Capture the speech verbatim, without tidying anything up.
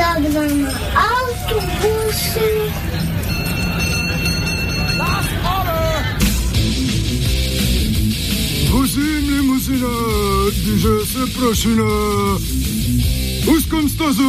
Zagneme autobusy. Vozím limuzina, když se prašina. V úzkom stazu